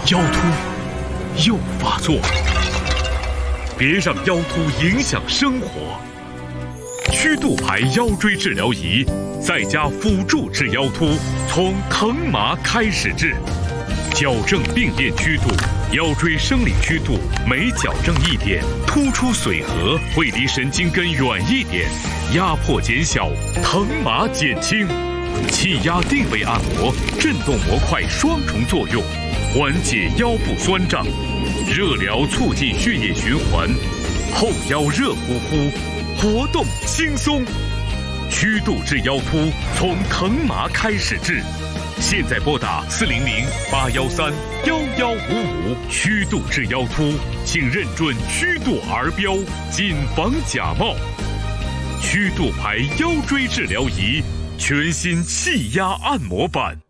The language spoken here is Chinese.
腰突又发作了，别让腰突影响生活。曲度牌腰椎治疗仪再加辅助治腰突，从疼麻开始治，矫正病变曲度。腰椎生理曲度每矫正一点，突出髓核会离神经根远一点，压迫减小，疼麻减轻。气压定位按摩，震动模块双重作用，缓解腰部酸胀。热疗促进血液循环，后腰热乎乎，活动轻松。曲度治腰突，从疼麻开始治。现在拨打400-813-1155，曲度治腰突，请认准曲度儿标，谨防假冒。曲度牌腰椎治疗仪，全新气压按摩版。